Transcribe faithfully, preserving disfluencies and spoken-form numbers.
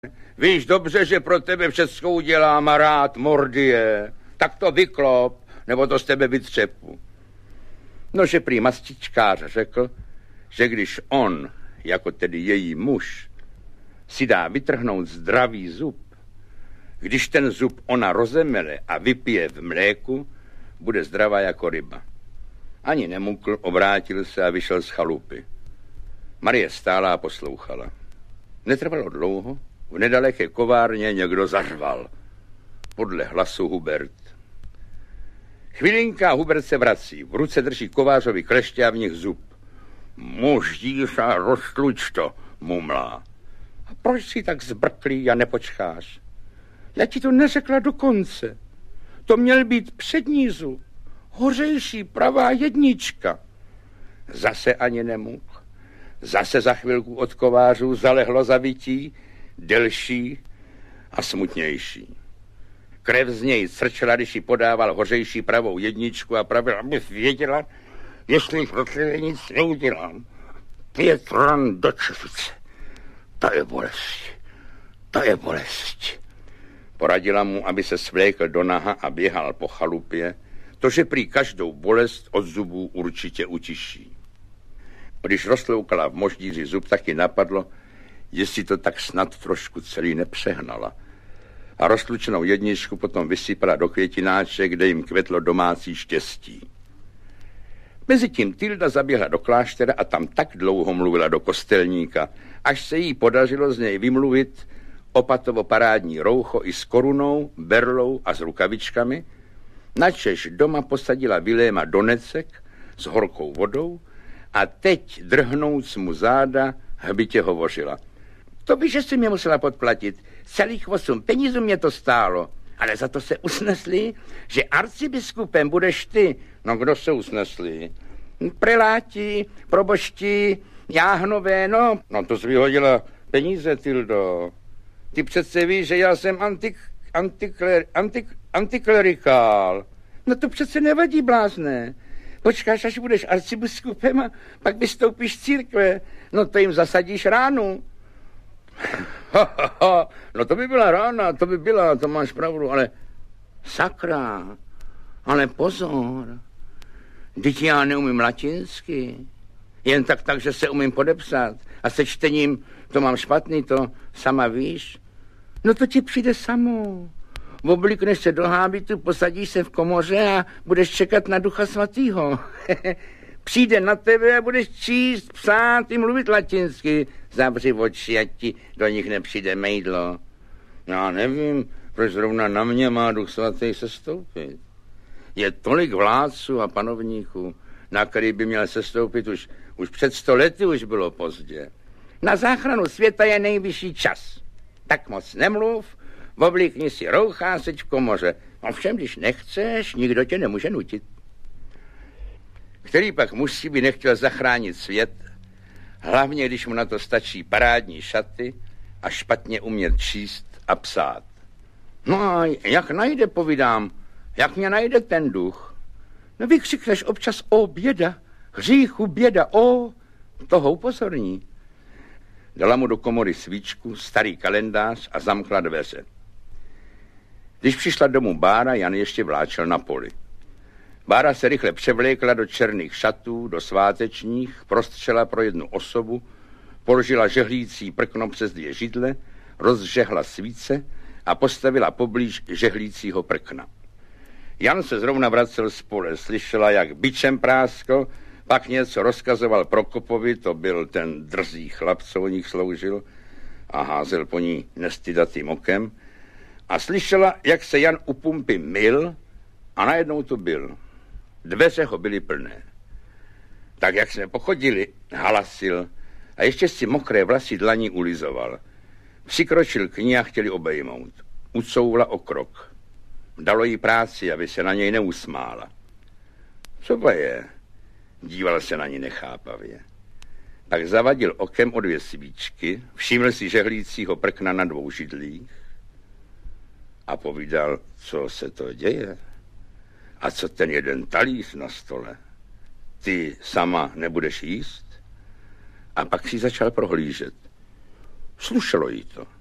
Víš dobře, že pro tebe všecko udělám a rád mordie. Tak to vyklop, nebo to z tebe vytřepu. No, že prý mastičkář řekl, že když on, jako tedy její muž, si dá vytrhnout zdravý zub, když ten zub ona rozemele a vypije v mléku, bude zdravá jako ryba. Ani nemukl, obrátil se a vyšel z chalupy. Marie stála a poslouchala. Netrvalo dlouho, v nedaleké kovárně někdo zařval. Podle hlasu Hubert. Chvilinka Hubert se vrací. V ruce drží kovářovi kleště a v nich zub. Moždíš a roztluč to, mumlá. A proč si tak zbrklý a nepočkáš? Já ti to neřekla do konce. To měl být přední zub. Hořejší pravá jednička. Zase ani nemohl. Zase za chvilku od kovářů zalehlo zavití, delší a smutnější. Krev z něj crčela, když jí podával hořejší pravou jedničku a pravil, abys věděla, jestli pro tebe nic neudělám. Pět ran do čepice. To je bolest. To je bolest. Poradila mu, aby se svlékl do naha a běhal po chalupě, to, že prý každou bolest od zubů určitě utiší. Když roztloukala v moždíři zub, taky napadlo, jestli to tak snad trošku celý nepřehnala. A roztlučenou jedničku potom vysypala do květináče, kde jim kvetlo domácí štěstí. Mezitím Tilda zaběhla do kláštera a tam tak dlouho mluvila do kostelníka, až se jí podařilo z něj vymluvit opatovo parádní roucho i s korunou, berlou a s rukavičkami, načež doma posadila Viléma do necek s horkou vodou a teď, drhnouc mu záda, hbitě hovořila. To by, že si mě musela podplatit. Celých osm penízů mě to stálo. Ale za to se usnesli, že arcibiskupem budeš ty. No, kdo se usnesli? Preláti, probošti, jáhnové, no. No, to jsi vyhodila peníze, Tildo. Ty přece víš, že já jsem antik, antikler, antik, antiklerikál. No to přece nevadí, blázne. Počkáš, až budeš arcibiskupem a pak vystoupíš z církve. No to jim zasadíš ránu. Ha, ha, ha. No to by byla rána, to by byla, to máš pravdu, ale sakra, ale pozor, vždyť já neumím latinsky, jen tak tak, že se umím podepsat a se čtením to mám špatný, to sama víš. No to ti přijde samo. Oblikneš se do hábitu, posadíš se v komoře a budeš čekat na Ducha Svatýho. Přijde na tebe a budeš číst, psát i mluvit latinsky. Zavři oči, ať ti do nich nepřijde mejdlo. Já nevím, proč zrovna na mě má Duch Svatý sestoupit. Je tolik vládců a panovníků, na který by měl sestoupit už, už před sto lety už bylo pozdě. Na záchranu světa je nejvyšší čas. Tak moc nemluv, oblíkni si roucha a seď v komoře. Ovšem, když nechceš, nikdo tě nemůže nutit. Který pak muž si by nechtěl zachránit svět, hlavně když mu na to stačí parádní šaty a špatně umět číst a psát. No a jak najde, povídám, jak mě najde ten duch? No vykřikneš občas o běda, hříchu běda, o, toho upozorní. Dala mu do komory svíčku, starý kalendář a zamkla dveře. Když přišla domů Bára, Jan ještě vláčel na poli. Bára se rychle převlékla do černých šatů, do svátečních, prostřela pro jednu osobu, položila žehlící prkno přes dvě židle, rozžehla svíce a postavila poblíž žehlícího prkna. Jan se zrovna vracel z pole, slyšela, jak bičem práskl, pak něco rozkazoval Prokopovi, to byl ten drzý chlap, co o nich sloužil, a házel po ní nestydatým okem, a slyšela, jak se Jan u pumpy myl a najednou to byl. Dveře ho byly plné. Tak jak jsme pochodili, halasil a ještě si mokré vlasy dlaní ulizoval. Přikročil k ní a chtěli obejmout. Ucouvla o krok. Dalo jí práci, aby se na něj neusmála. Co to je? Díval se na ní nechápavě. Tak zavadil okem o dvě svíčky, všiml si žehlícího prkna na dvou židlích a povídal, co se to děje. A co ten jeden talíř na stole? Ty sama nebudeš jíst? A pak si začal prohlížet. Slušelo jí to.